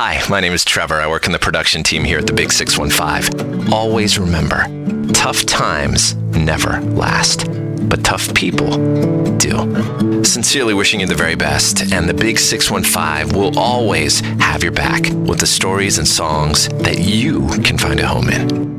Hi, my name is Trevor. I work in the production team here at the Big 615. Always remember, tough times never last, but tough people do. Sincerely wishing you the very best, and the Big 615 will always have your back with the stories and songs that you can find a home in.